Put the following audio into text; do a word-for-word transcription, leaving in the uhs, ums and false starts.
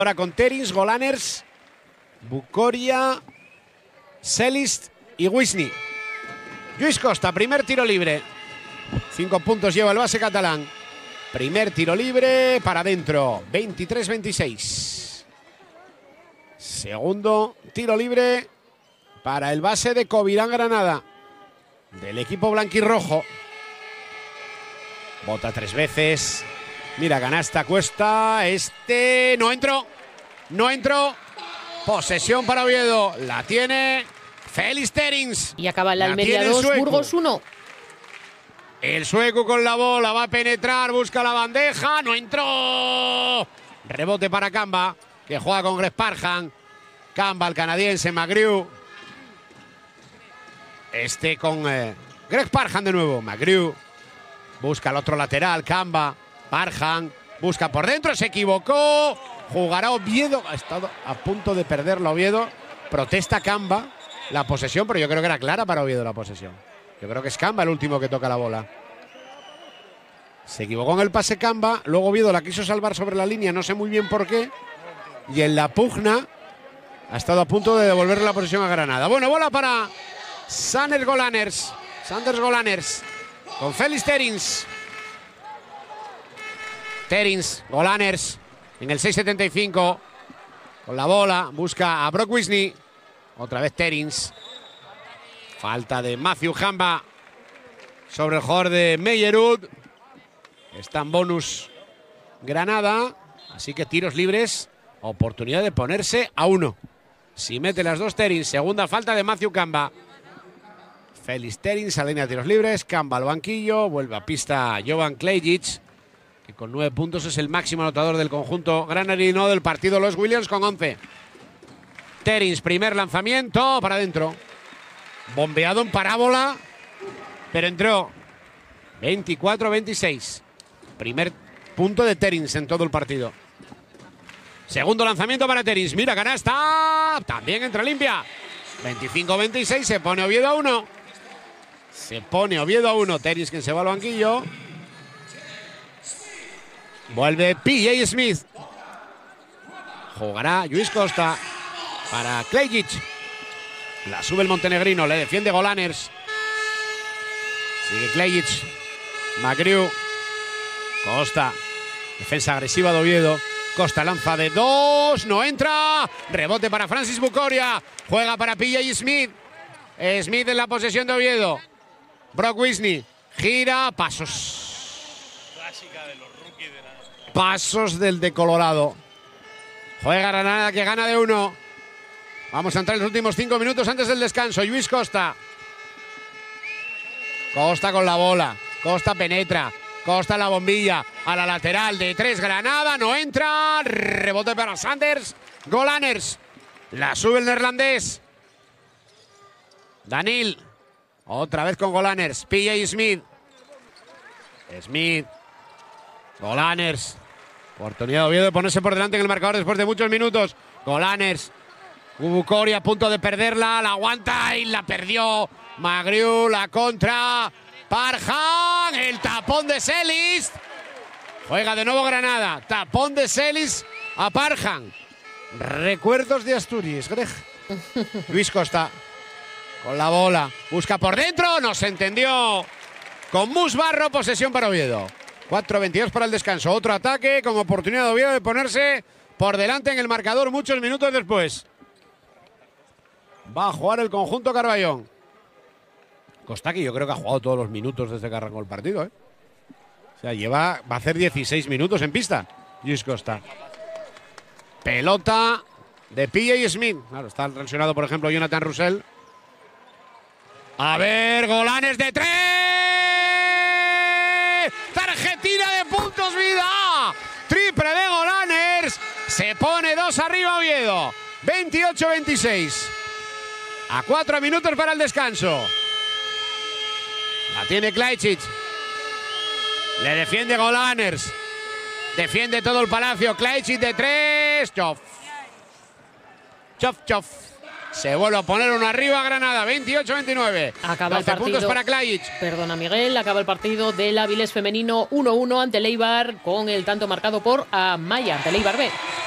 Ahora con Terins, Golaners, Bucoria, Selist y Wisny. Lluís Costa, primer tiro libre. Cinco puntos lleva el base catalán. Primer tiro libre para adentro. veintitrés veintiséis. Segundo tiro libre para el base de Covirán Granada, del equipo blanquirrojo. Bota tres veces. Mira, canasta Cuesta. Este no entró. No entró. Posesión para Oviedo. La tiene Félix Terins. Y acaba el Almería dos, Burgos uno. El sueco con la bola. Va a penetrar. Busca la bandeja. No entró. Rebote para Kamba, que juega con Greg Parham. Kamba, el canadiense. Magriu. Este con eh, Greg Parham de nuevo. Magriu. Busca el otro lateral. Kamba. Parham. Busca por dentro. Se equivocó. Jugará Oviedo. Ha estado a punto de perderlo Oviedo. Protesta Kamba la posesión, pero yo creo que era clara para Oviedo la posesión. Yo creo que es Kamba el último que toca la bola. Se equivocó en el pase Kamba. Luego Oviedo la quiso salvar sobre la línea. No sé muy bien por qué. Y en la pugna ha estado a punto de devolver la posesión a Granada. Bueno, bola para Sanders Golaners. Sanders Golaners. Con Félix Terins. Terins, Golaners. En el seis setenta y cinco. Con la bola. Busca a Brock Wisny. Otra vez Terins. Falta de Matthew Hamba sobre el jugador de Meyerud. Está en bonus Granada. Así que tiros libres. Oportunidad de ponerse a uno. Si mete las dos Terins. Segunda falta de Matthew Hamba. Félix Terins a línea de tiros libres. Kamba al banquillo. Vuelve a pista Jovan Klejic, que con nueve puntos es el máximo anotador del conjunto granadino del partido. Los Williams con once. Terins, primer lanzamiento para adentro. Bombeado en parábola, pero entró. veinticuatro veintiséis. Primer punto de Terins en todo el partido. Segundo lanzamiento para Terins. Mira, canasta. También entra limpia. veinticinco veintiséis. Se pone Oviedo a uno. Se pone Oviedo a uno. Terins, quien se va al banquillo. Vuelve P J Smith. Jugará Lluís Costa para Klejic. La sube el montenegrino. Le defiende Golaners. Sigue Klejic. Magriu. Costa. Defensa agresiva de Oviedo. Costa lanza de dos. No entra. Rebote para Francis Bucoria. Juega para P J Smith. Smith en la posesión de Oviedo. Brock Wisny. Gira. Pasos. Clásica de los rookies de la... Pasos del de Colorado. Juega Granada, que gana de uno. Vamos a entrar en los últimos cinco minutos antes del descanso. Lluís Costa. Costa con la bola. Costa penetra. Costa en la bombilla. A la lateral de tres. Granada. No entra. Rebote para Sanders Golaners. La sube el neerlandés. Danil. Otra vez con Golaners. P J Smith. Smith. Golaners. Oportunidad de Oviedo de ponerse por delante en el marcador después de muchos minutos. Golaners. Bucoria a punto de perderla. La aguanta y la perdió. Magriu, la contra. Parham. El tapón de Selist. Juega de nuevo Granada. Tapón de Selist a Parham. Recuerdos de Asturias, Greg. Lluís Costa. Con la bola. Busca por dentro. No se entendió. Con Musbarro. Posesión para Oviedo. cuatro veintidós para el descanso. Otro ataque con oportunidad de Oviedo de ponerse por delante en el marcador muchos minutos después. Va a jugar el conjunto Carballón. Costa, que yo creo que ha jugado todos los minutos desde que arrancó el partido, ¿eh? O sea, lleva, va a hacer dieciséis minutos en pista. Lluís Costa. Pelota de P J Smith. Claro, está lesionado, por ejemplo, Jonathan Russell. A ver, Golaners de tres. Tarjetina de puntos, vida. Triple de Golaners. Se pone dos arriba Oviedo. veintiocho veintiséis. A cuatro minutos para el descanso. La tiene Klejic. Le defiende Golaners. Defiende todo el palacio. Klejic de tres. Chof. Chof, chof. Se vuelve a poner uno arriba Granada. veintiocho veintinueve. Acaba el partido. Puntos para Klejic. Perdona, Miguel. Acaba el partido del Avilés femenino uno uno ante el Eibar, con el tanto marcado por Amaya ante el Eibar B.